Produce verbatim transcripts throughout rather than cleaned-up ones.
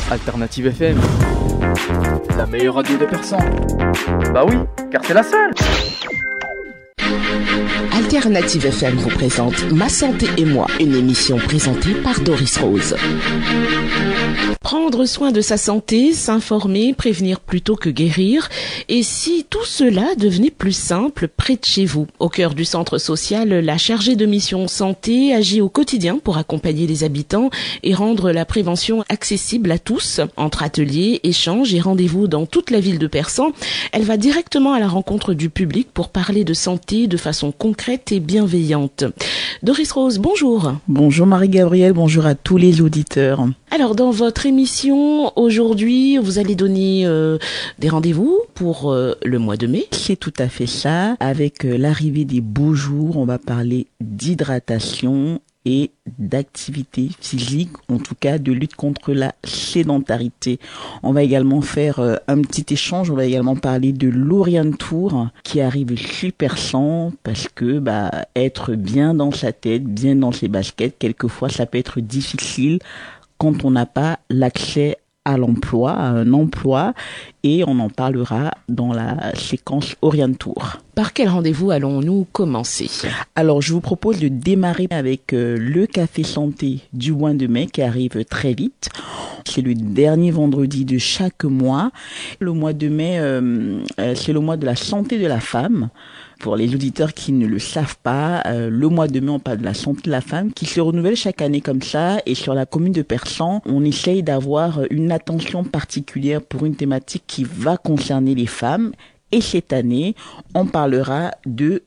Alternative F M, la meilleure radio des Persans. Bah oui, car c'est la seule. Alternative F M vous présente Ma Santé et moi, une émission présentée par Doris Rose. Prendre soin de sa santé, s'informer, prévenir plutôt que guérir. Et si tout cela devenait plus simple près de chez vous? Au cœur du centre social, la chargée de mission santé agit au quotidien pour accompagner les habitants et rendre la prévention accessible à tous. Entre ateliers, échanges et rendez-vous dans toute la ville de Persan, elle va directement à la rencontre du public pour parler de santé de façon concrète et bienveillante. Doris Rose, bonjour. Bonjour Marie-Gabrielle, bonjour à tous les auditeurs. Alors, dans votre émission, aujourd'hui, vous allez donner euh, des rendez-vous pour euh, le mois de mai. C'est tout à fait ça. Avec euh, l'arrivée des beaux jours, on va parler d'hydratation et d'activité physique, en tout cas de lutte contre la sédentarité. On va également faire euh, un petit échange, on va également parler de l'Orient Tour qui arrive super sans parce que bah être bien dans sa tête, bien dans ses baskets, quelquefois ça peut être difficile quand on n'a pas l'accès à l'emploi, à un emploi, et on en parlera dans la séquence Orient Tour. Par quel rendez-vous allons-nous commencer? Alors, je vous propose de démarrer avec euh, le Café Santé du mois de mai qui arrive très vite. C'est le dernier vendredi de chaque mois. Le mois de mai, euh, euh, c'est le mois de la santé de la femme. Pour les auditeurs qui ne le savent pas, euh, le mois de mai, on parle de la santé de la femme qui se renouvelle chaque année comme ça. Et sur la commune de Persan, on essaye d'avoir une attention particulière pour une thématique qui va concerner les femmes. Et cette année, on parlera de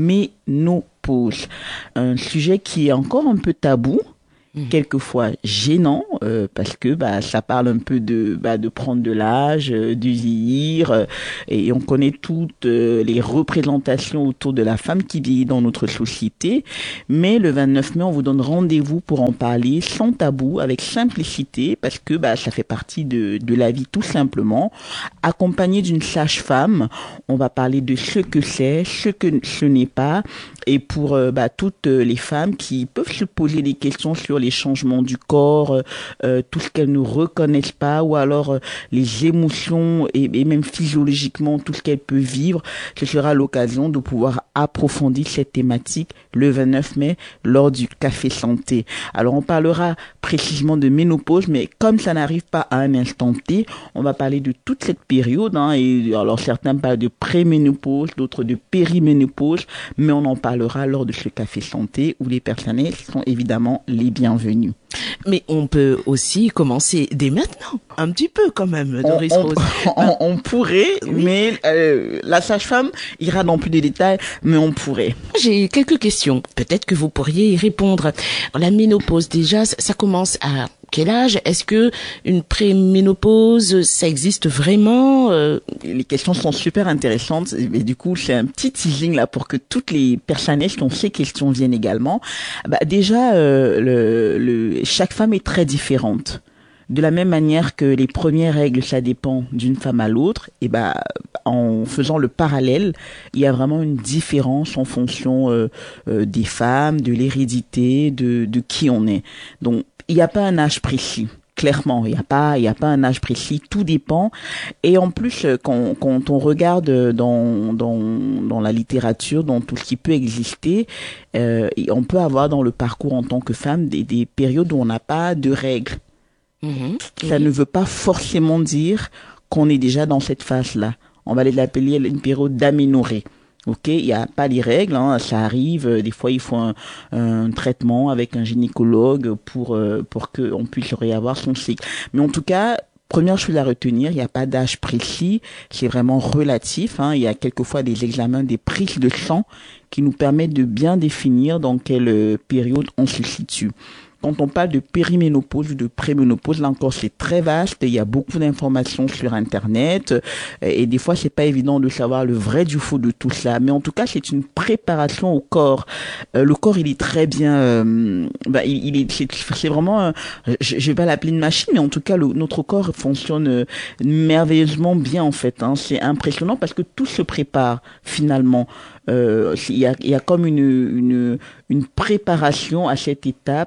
ménopause. Un sujet qui est encore un peu tabou. Mmh. Quelquefois gênant euh, parce que bah ça parle un peu de bah de prendre de l'âge, euh, du vieillir euh, et on connaît toutes euh, les représentations autour de la femme qui vieillit dans notre société. Mais le vingt-neuf mai, on vous donne rendez-vous pour en parler sans tabou, avec simplicité, parce que bah ça fait partie de de la vie tout simplement. Accompagné d'une sage-femme, on va parler de ce que c'est, ce que ce n'est pas, et pour euh, bah toutes les femmes qui peuvent se poser des questions sur les changements du corps, euh, tout ce qu'elles ne reconnaissent pas, ou alors euh, les émotions et, et même physiologiquement tout ce qu'elles peuvent vivre. Ce sera l'occasion de pouvoir approfondir cette thématique le vingt-neuf mai lors du Café Santé. Alors on parlera précisément de ménopause, mais comme ça n'arrive pas à un instant T, on va parler de toute cette période. Hein, et alors certains parlent de préménopause, d'autres de périménopause, mais on en parlera lors de ce Café Santé où les personnels sont évidemment les bienvenus. Mais on peut aussi commencer dès maintenant, un petit peu quand même, Doris on, Rose. On, on, on pourrait, oui. mais euh, la sage-femme ira dans plus de détails, mais on pourrait. J'ai quelques questions, peut-être que vous pourriez y répondre. La ménopause, déjà, ça commence à quel âge? Est-ce que une préménopause, ça existe vraiment? euh... Les questions sont super intéressantes, et du coup, c'est un petit teasing là pour que toutes les personnes qui ont ces questions viennent également. Bah, déjà, euh, le, le, chaque femme est très différente. De la même manière que les premières règles, ça dépend d'une femme à l'autre, et ben en faisant le parallèle, il y a vraiment une différence en fonction euh, euh, des femmes, de l'hérédité, de, de qui on est. Donc, il n'y a pas un âge précis. Clairement, il n'y a pas, il y a pas un âge précis. Tout dépend. Et en plus, quand, quand on regarde dans, dans, dans la littérature, dans tout ce qui peut exister, euh, on peut avoir dans le parcours en tant que femme des, des périodes où on n'a pas de règles. Mmh, ça oui. ne veut pas forcément dire qu'on est déjà dans cette phase-là. On va l'appeler une période d'aménorrhée. Ok, il n'y a pas les règles, hein, ça arrive. Des fois, il faut un, un traitement avec un gynécologue pour euh, pour que on puisse réavoir son cycle. Mais en tout cas, première chose à retenir, il n'y a pas d'âge précis, c'est vraiment relatif. Hein, il y a quelquefois des examens, des prises de sang qui nous permettent de bien définir dans quelle période on se situe. Quand on parle de périménopause ou de préménopause, là encore, c'est très vaste. Il y a beaucoup d'informations sur Internet. Et des fois, c'est pas évident de savoir le vrai du faux de tout ça. Mais en tout cas, c'est une préparation au corps. Euh, le corps, il est très bien... Euh, bah, il, il est, c'est, c'est vraiment... Euh, je, je vais pas l'appeler une machine, mais en tout cas, le, notre corps fonctionne euh, merveilleusement bien, en fait. Hein. C'est impressionnant parce que tout se prépare, finalement. Euh, il y a, il y a comme une, une, une préparation à cette étape hein, qui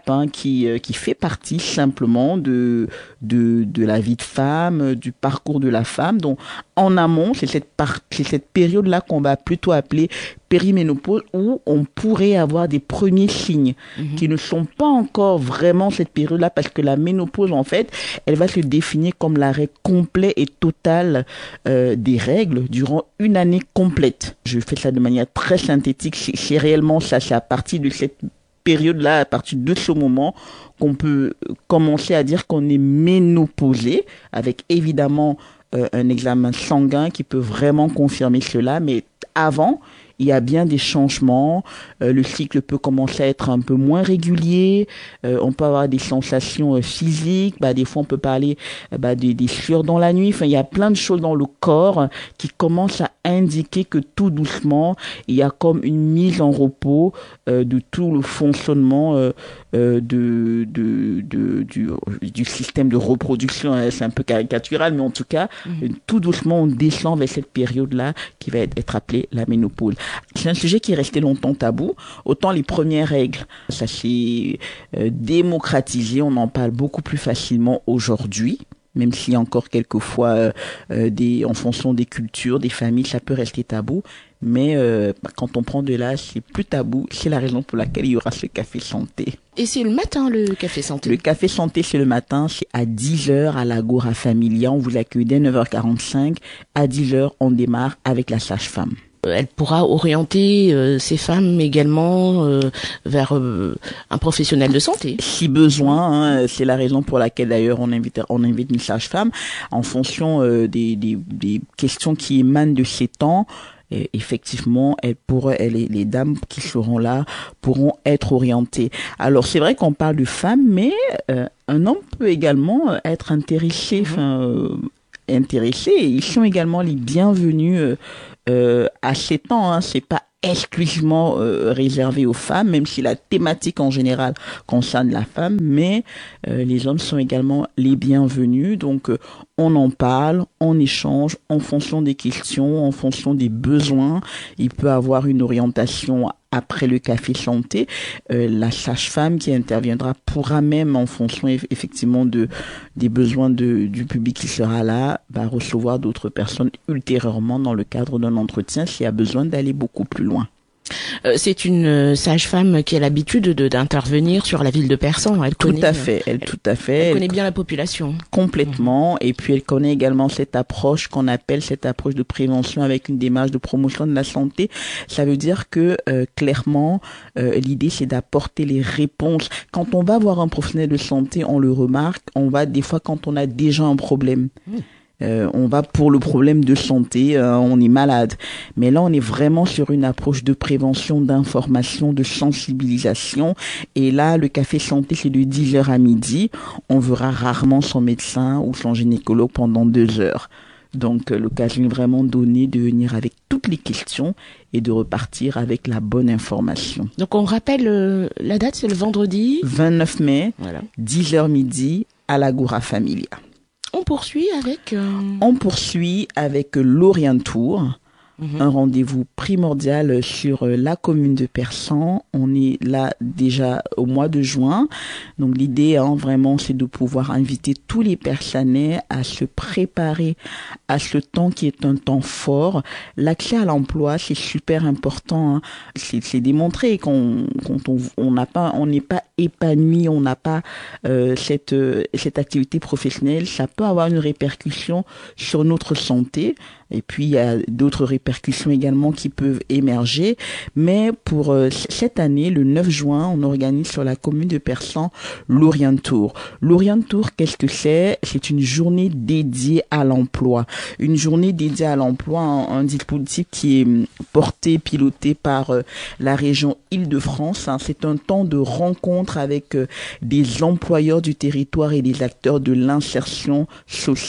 qui qui fait partie simplement de de de la vie de femme, du parcours de la femme. Donc en amont, c'est cette par, c'est cette période-là qu'on va plutôt appeler périménopause, où on pourrait avoir des premiers signes mmh. qui ne sont pas encore vraiment cette période-là, parce que la ménopause, en fait, elle va se définir comme l'arrêt complet et total euh, des règles durant une année complète. Je fais ça de manière très synthétique. C'est, c'est réellement ça, c'est à partir de cette période-là, à partir de ce moment, qu'on peut commencer à dire qu'on est ménopausé, avec évidemment euh, un examen sanguin qui peut vraiment confirmer cela, mais avant, il y a bien des changements. Euh, le cycle peut commencer à être un peu moins régulier. Euh, on peut avoir des sensations euh, physiques. Bah, des fois, on peut parler euh, bah, des, des sueurs dans la nuit. Enfin, il y a plein de choses dans le corps euh, qui commencent à indiquer que tout doucement, il y a comme une mise en repos euh, de tout le fonctionnement euh, euh, de, de, de, du, du système de reproduction. Hein. C'est un peu caricatural, mais en tout cas, mmh. tout doucement, on descend vers cette période-là qui va être, être appelée la ménopause. C'est un sujet qui est resté longtemps tabou. Autant les premières règles, ça s'est euh, démocratisé, on en parle beaucoup plus facilement aujourd'hui. Même s'il y a encore quelquefois, euh, euh, des, en fonction des cultures, des familles, ça peut rester tabou. Mais euh, quand on prend de l'âge, c'est plus tabou. C'est la raison pour laquelle il y aura ce café santé. Et c'est le matin, le café santé? Le café santé, c'est le matin. C'est à dix heures à l'Agora Familia. On vous accueille dès neuf heures quarante-cinq. À dix heures, on démarre avec la sage-femme. Elle pourra orienter euh, ces femmes également euh, vers euh, un professionnel de santé. Si besoin, hein, c'est la raison pour laquelle d'ailleurs on invite, on invite une sage-femme en fonction euh, des, des, des questions qui émanent de ces temps. Et effectivement, elles pourraient, elles, les dames qui seront là pourront être orientées. Alors c'est vrai qu'on parle de femmes, mais euh, un homme peut également être intéressé, enfin euh, intéressé. Et ils sont également les bienvenus. Euh, Euh, à ces temps, hein, c'est pas exclusivement euh, réservé aux femmes, même si la thématique en général concerne la femme, mais euh, les hommes sont également les bienvenus. Donc euh, on en parle, on échange en fonction des questions, en fonction des besoins. Il peut avoir une orientation après le café santé. Euh, la sage-femme qui interviendra pourra même, en fonction effectivement de des besoins de, du public qui sera là, bah, recevoir d'autres personnes ultérieurement dans le cadre d'un entretien s'il y a besoin d'aller beaucoup plus loin. Euh, c'est une sage-femme qui a l'habitude de, d'intervenir sur la ville de Persan. Elle tout connaît, à fait, elle, elle tout à fait. Elle, elle connaît elle, bien la population. Complètement. Mmh. Et puis elle connaît également cette approche qu'on appelle cette approche de prévention avec une démarche de promotion de la santé. Ça veut dire que euh, clairement, euh, l'idée c'est d'apporter les réponses. Quand on va voir un professionnel de santé, on le remarque. On va des fois quand on a déjà un problème. Mmh. Euh, on va pour le problème de santé, euh, on est malade. Mais là, on est vraiment sur une approche de prévention, d'information, de sensibilisation. Et là, le café santé, c'est de dix heures à midi. On verra rarement son médecin ou son gynécologue pendant deux heures. Donc, euh, l'occasion est vraiment donnée de venir avec toutes les questions et de repartir avec la bonne information. Donc, on rappelle euh, la date, c'est le vendredi vingt-neuf mai, voilà. dix heures midi, à l'Agora Familia. On poursuit avec... Euh... On poursuit avec l'Orient Tour, mmh. un rendez-vous primordial sur la commune de Persan. On est là déjà au mois de juin. Donc l'idée, hein, vraiment, c'est de pouvoir inviter tous les Persanais à se préparer à ce temps qui est un temps fort. L'accès à l'emploi, c'est super important. Hein. C'est, c'est démontré qu'on, quand on on n'a pas, on n'est pas épanoui, on n'a pas euh, cette euh, cette activité professionnelle, ça peut avoir une répercussion sur notre santé. Et puis il y a d'autres répercussions également qui peuvent émerger. Mais pour euh, cette année, le neuf juin, on organise sur la commune de Persan l'Orient Tour. L'Orient Tour, qu'est-ce que c'est? C'est une journée dédiée à l'emploi. Une journée dédiée à l'emploi, un, un dispositif qui est porté, piloté par euh, la région Île-de-France. Hein. C'est un temps de rencontre avec euh, des employeurs du territoire et des acteurs de l'insertion sociale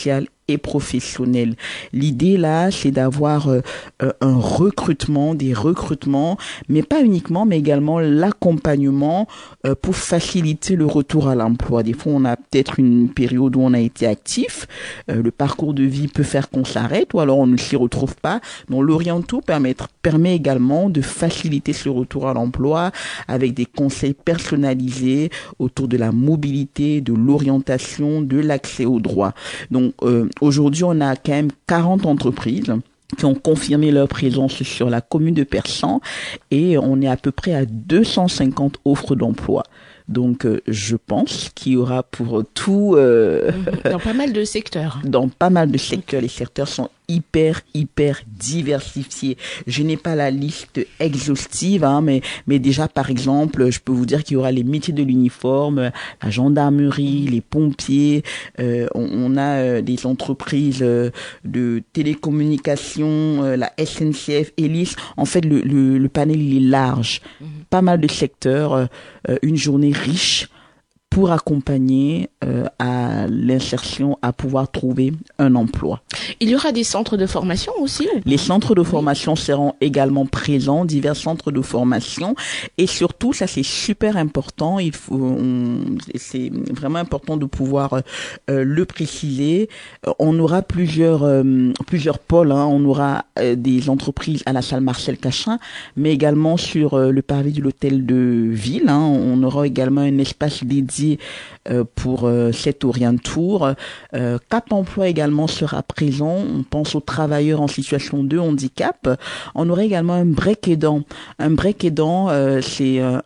et professionnelle. L'idée là, c'est d'avoir euh, un recrutement, des recrutements, mais pas uniquement, mais également l'accompagnement euh, pour faciliter le retour à l'emploi. Des fois, on a peut-être une période où on a été actif, euh, le parcours de vie peut faire qu'on s'arrête, ou alors on ne s'y retrouve pas. Donc l'Orientour permet, permet également de faciliter ce retour à l'emploi avec des conseils personnalisés autour de la mobilité, de l'orientation, de l'accès aux droits. Donc euh, aujourd'hui, on a quand même quarante entreprises qui ont confirmé leur présence sur la commune de Persan et on est à peu près à deux cent cinquante offres d'emploi. Donc, euh, je pense qu'il y aura pour tout... Euh, dans pas mal de secteurs. Dans pas mal de secteurs. Les secteurs sont hyper, hyper diversifiés. Je n'ai pas la liste exhaustive, hein, mais, mais déjà, par exemple, je peux vous dire qu'il y aura les métiers de l'uniforme, la gendarmerie, les pompiers. Euh, on, on a euh, des entreprises euh, de télécommunications, euh, la S N C F, Elis. En fait, le, le, le panel, il est large. Mm-hmm. Pas mal de secteurs, euh, une journée riche pour accompagner euh, à l'insertion, à pouvoir trouver un emploi. Il y aura des centres de formation aussi? Les centres de formation oui. seront également présents, divers centres de formation, et surtout, ça c'est super important, il faut, on, c'est vraiment important de pouvoir euh, le préciser. On aura plusieurs euh, plusieurs pôles, hein. On aura euh, des entreprises à la salle Marcel Cachin, mais également sur euh, le pavé de l'hôtel de ville. Hein. On aura également un espace dédié Euh, pour euh, cet Orientour. Euh, Cap Emploi également sera présent. On pense aux travailleurs en situation de handicap. On aurait également un break aidant. Un break aidant, euh, c'est un,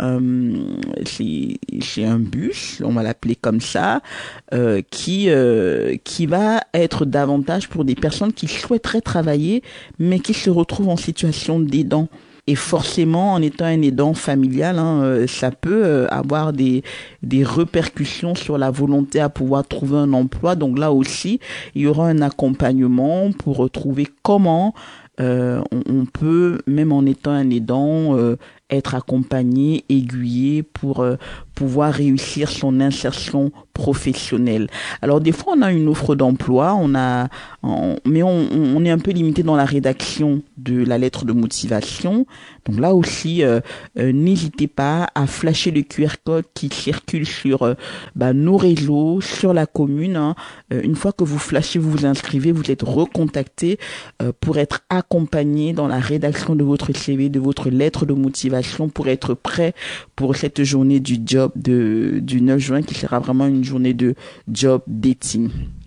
c'est, c'est un bus, on va l'appeler comme ça, euh, qui euh, qui va être davantage pour des personnes qui souhaiteraient travailler, mais qui se retrouvent en situation d'aidant. Et forcément, en étant un aidant familial, hein, ça peut avoir des des répercussions sur la volonté à pouvoir trouver un emploi. Donc là aussi, il y aura un accompagnement pour trouver comment euh, on, on peut, même en étant un aidant, euh, être accompagné, aiguillé pour euh, pouvoir réussir son insertion professionnelle. Alors des fois on a une offre d'emploi, on a, on, mais on, on est un peu limité dans la rédaction de la lettre de motivation. Donc là aussi, euh, euh, n'hésitez pas à flasher le Q R code qui circule sur euh, bah, nos réseaux, sur la commune. Hein. Euh, une fois que vous flashez, vous vous inscrivez, vous êtes recontacté euh, pour être accompagné dans la rédaction de votre C V, de votre lettre de motivation, pour être prêt pour cette journée du job de, du neuf juin qui sera vraiment une journée de job dating.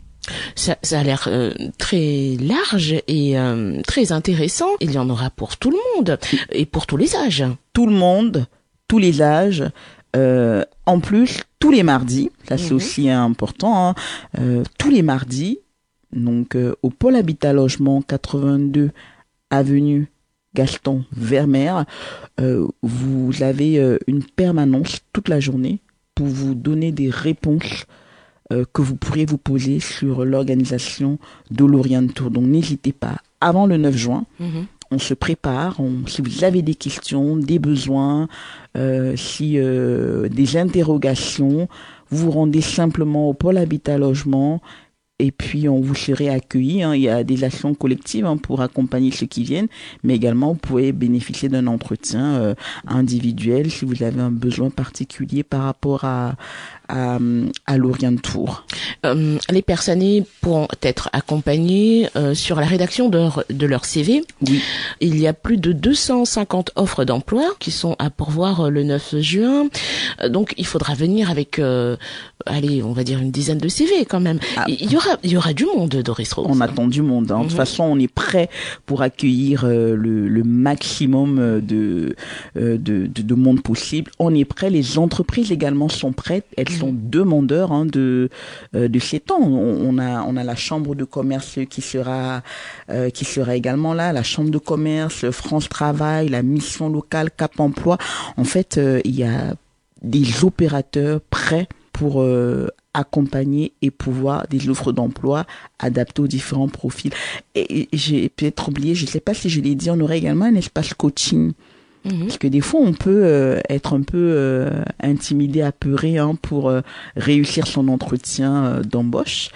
Ça, ça a l'air euh, très large et euh, très intéressant. Il y en aura pour tout le monde et pour tous les âges. Tout le monde, tous les âges. Euh, en plus, tous les mardis, ça c'est mmh. aussi important, hein, euh, tous les mardis, donc euh, au pôle Habitat Logement quatre-vingt-deux avenue Gaston Vermeer, euh, vous avez euh, une permanence toute la journée pour vous donner des réponses euh, que vous pourriez vous poser sur l'organisation de l'Orientour. Donc n'hésitez pas, avant le neuf juin, mm-hmm. on se prépare, on, si vous avez des questions, des besoins, euh, si euh, des interrogations, vous vous rendez simplement au pôle Habitat Logement. Et puis, on vous serez accueillis. Hein. Il y a des actions collectives hein, pour accompagner ceux qui viennent, mais également, vous pouvez bénéficier d'un entretien euh, individuel si vous avez un besoin particulier par rapport à, à, à l'Orientour. Euh, les personnes pourront être accompagnées euh, sur la rédaction de leur, de leur C V. Oui. Il y a plus de deux cent cinquante offres d'emploi qui sont à pourvoir le neuf juin. Donc, il faudra venir avec, euh, allez, on va dire une dizaine de C V quand même. Ah. Il y aura Il y aura du monde, Doris Rose. On attend du monde. Hein. De toute mmh. façon, on est prêt pour accueillir euh, le, le maximum de, euh, de, de, de monde possible. On est prêt. Les entreprises également sont prêtes. Elles mmh. sont demandeurs hein, de, euh, de ces temps. On, on, a, on a la chambre de commerce qui sera, euh, qui sera également là. La chambre de commerce, France Travail, la mission locale, Cap Emploi. En fait, euh, il y a des opérateurs prêts pour euh, accompagner et pouvoir des offres d'emploi adaptées aux différents profils. Et, et j'ai peut-être oublié, je ne sais pas si je l'ai dit, on aurait également un espace coaching. Mmh. Parce que des fois, on peut euh, être un peu euh, intimidé, apeuré hein, pour euh, réussir son entretien euh, d'embauche.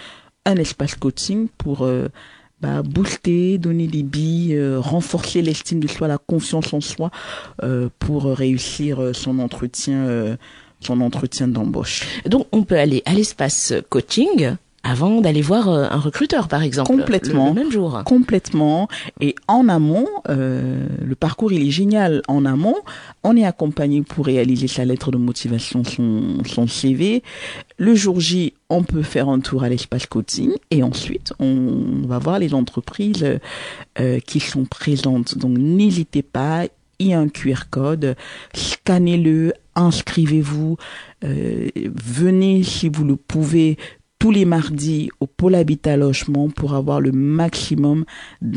un espace coaching pour euh, bah, booster, donner des billes, euh, renforcer l'estime de soi, la confiance en soi euh, pour réussir euh, son entretien, euh, son entretien d'embauche. Donc, on peut aller à l'espace coaching avant d'aller voir euh, un recruteur, par exemple. Complètement. Le, le même jour. Complètement. Et en amont, euh, le parcours, il est génial. En amont, on est accompagné pour réaliser sa lettre de motivation, son, son C V. Le jour J, on peut faire un tour à l'espace coaching et ensuite, on va voir les entreprises euh, qui sont présentes. Donc, n'hésitez pas. Il y a un Q R code. Scannez-le. Inscrivez-vous. Euh, venez si vous le pouvez tous les mardis au pôle Habitat Logement pour avoir le maximum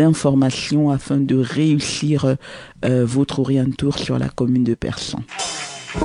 d'informations afin de réussir euh, votre orientour sur la commune de Persan.